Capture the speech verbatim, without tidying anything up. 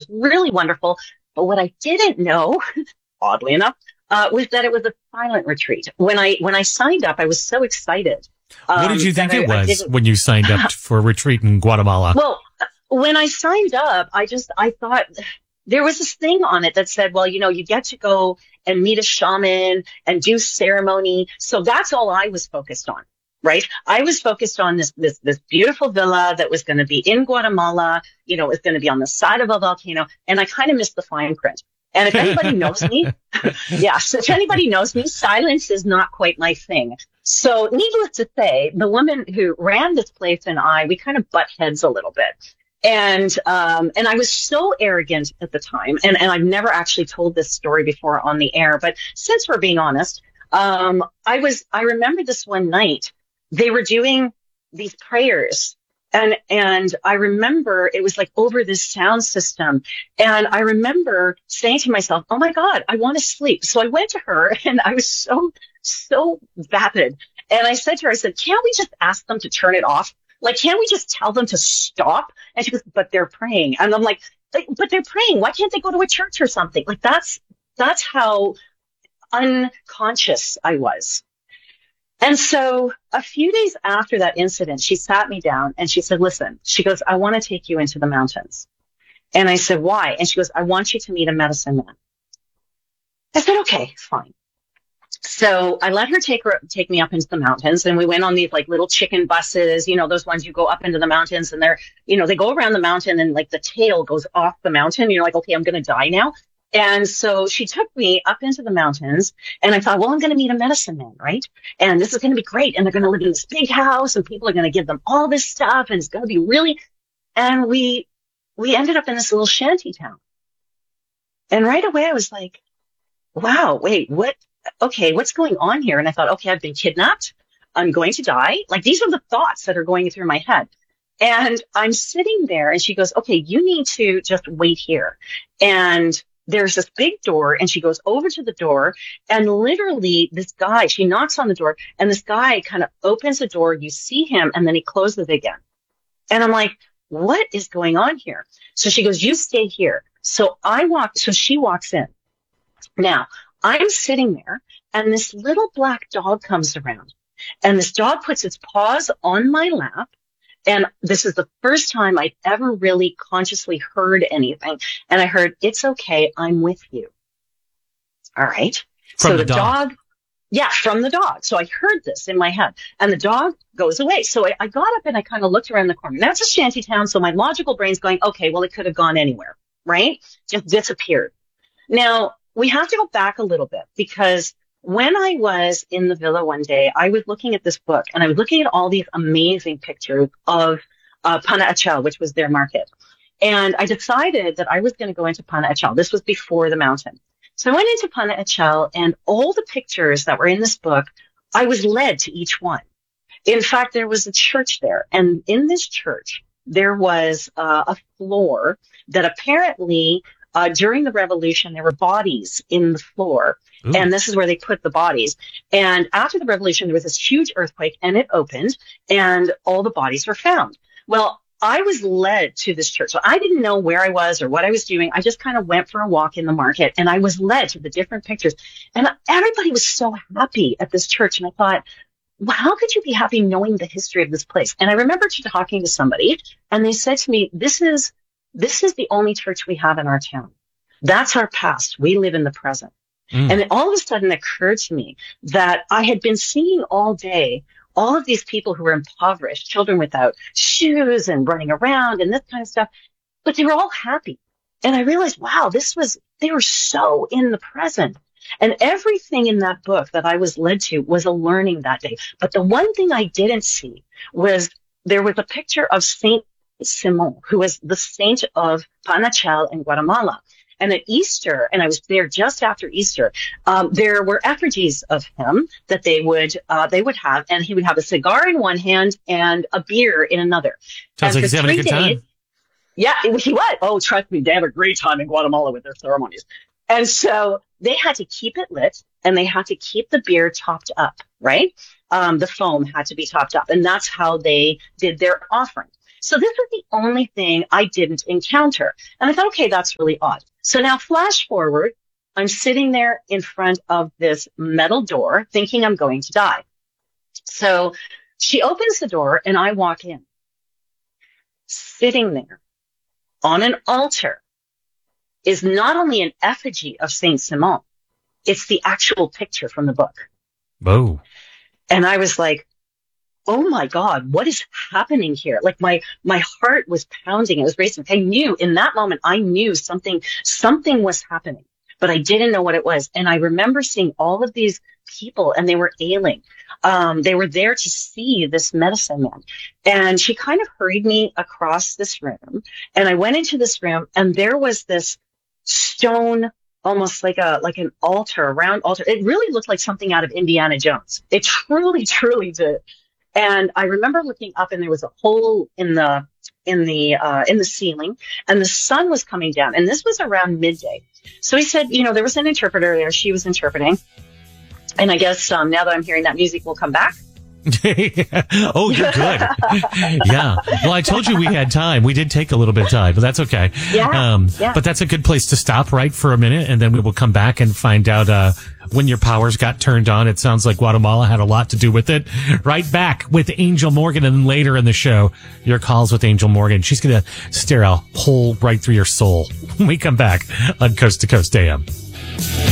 really wonderful. But what I didn't know, oddly enough, uh, was that it was a silent retreat. When I when I signed up, I was so excited. Um, what did you think I, it was when you signed up for a retreat in Guatemala? Well, when I signed up, I just I thought there was this thing on it that said, well, you know, you get to go and meet a shaman and do ceremony. So that's all I was focused on. Right. I was focused on this, this, this beautiful villa that was going to be in Guatemala. You know, it was going to be on the side of a volcano. And I kind of missed the fine print. And if anybody knows me, yeah, so if anybody knows me, silence is not quite my thing. So needless to say, the woman who ran this place and I, we kind of butt heads a little bit. And, um, and I was so arrogant at the time. And, and I've never actually told this story before on the air, but since we're being honest, um, I was, I remember this one night. They were doing these prayers and, and I remember it was like over this sound system. And I remember saying to myself, oh my God, I want to sleep. So I went to her and I was so, so vapid. And I said to her, I said, can't we just ask them to turn it off? Like, can't we just tell them to stop? And she goes, but they're praying. And I'm like, but they're praying. Why can't they go to a church or something? Like that's, that's how unconscious I was. And so a few days after that incident, she sat me down and she said, listen, she goes, I want to take you into the mountains. And I said, why? And she goes, I want you to meet a medicine man. I said, okay, fine. So I let her take her, take me up into the mountains and we went on these like little chicken buses, you know, those ones you go up into the mountains and they're, you know, they go around the mountain and like the tail goes off the mountain. You're like, okay, I'm going to die now. And so she took me up into the mountains and I thought, well, I'm going to meet a medicine man, right? And this is going to be great. And they're going to live in this big house and people are going to give them all this stuff and it's going to be really, and we, we ended up in this little shanty town. And right away I was like, wow, wait, what? Okay, what's going on here? And I thought, okay, I've been kidnapped. I'm going to die. Like these are the thoughts that are going through my head. And I'm sitting there and she goes, okay, you need to just wait here. And there's this big door and she goes over to the door and literally this guy, she knocks on the door and this guy kind of opens the door. You see him and then he closes it again. And I'm like, what is going on here? So she goes, you stay here. So I walk, so she walks in. Now I'm sitting there and this little black dog comes around and this dog puts its paws on my lap. And this is the first time I've ever really consciously heard anything. And I heard, it's okay, I'm with you. All right. From so the the dog. dog, yeah, from the dog. So I heard this in my head and the dog goes away. So I, I got up and I kind of looked around the corner. Now it's a shanty town. So my logical brain's going, okay, well, it could have gone anywhere, right? Just disappeared. Now we have to go back a little bit because when I was in the villa one day, I was looking at this book and I was looking at all these amazing pictures of uh, Pana Achel, which was their market. And I decided that I was going to go into Pana Achel. This was before the mountain. So I went into Pana Achel and all the pictures that were in this book, I was led to each one. In fact, there was a church there. And in this church, there was uh, a floor that apparently Uh, during the revolution, there were bodies in the floor. Ooh. And this is where they put the bodies. And after the revolution, there was this huge earthquake and it opened and all the bodies were found. Well, I was led to this church. So I didn't know where I was or what I was doing. I just kind of went for a walk in the market and I was led to the different pictures. And everybody was so happy at this church. And I thought, well, how could you be happy knowing the history of this place? And I remember talking to somebody and they said to me, this is This is the only church we have in our town. That's our past. We live in the present. Mm. And it all of a sudden occurred to me that I had been seeing all day all of these people who were impoverished, children without shoes and running around and this kind of stuff, but they were all happy. And I realized, wow, this was, they were so in the present. And everything in that book that I was led to was a learning that day. But the one thing I didn't see was there was a picture of Saint Simon, who was the saint of Pana Achel in Guatemala. And at Easter, and I was there just after Easter, um, there were effigies of him that they would uh, they would have, and he would have a cigar in one hand and a beer in another. Sounds like he's having a good days, time. Yeah, he was. Oh, trust me, they have a great time in Guatemala with their ceremonies. And so they had to keep it lit, and they had to keep the beer topped up, right? Um, the foam had to be topped up, and that's how they did their offering. So this was the only thing I didn't encounter. And I thought, okay, that's really odd. So now flash forward, I'm sitting there in front of this metal door thinking I'm going to die. So she opens the door and I walk in. Sitting there on an altar is not only an effigy of Saint Simon, it's the actual picture from the book. Whoa. And I was like, oh my God, what is happening here? Like my, my heart was pounding. It was racing. I knew in that moment, I knew something, something was happening, but I didn't know what it was. And I remember seeing all of these people and they were ailing. Um, they were there to see this medicine man. And she kind of hurried me across this room. And I went into this room and there was this stone, almost like a, like an altar, a round altar. It really looked like something out of Indiana Jones. It truly, truly did. And I remember looking up and there was a hole in the, in the, uh, in the ceiling and the sun was coming down. And this was around midday. So he said, you know, there was an interpreter there. She was interpreting. And I guess, um, now that I'm hearing that music will come back. Oh, you're good. Yeah. Well, I told you we had time. We did take a little bit of time, but that's okay. Yeah, um, yeah. But that's a good place to stop right for a minute. And then we will come back and find out, uh, when your powers got turned on. It sounds like Guatemala had a lot to do with it. Right back with Angel Morgan. And then later in the show, your calls with Angel Morgan. She's going to stare a hole right through your soul when we come back on Coast to Coast A M.